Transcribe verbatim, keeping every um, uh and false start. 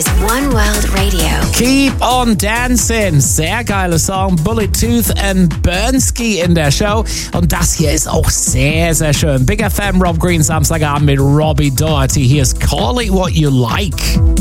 One World Radio. Keep on Dancing. Sehr geiler Song. Bullet Tooth and Bernski in der Show. Und das hier ist auch sehr, sehr schön. Big F M, Rob Green, Samstagabend mit Robbie Doherty. Hier ist Call It What You Like.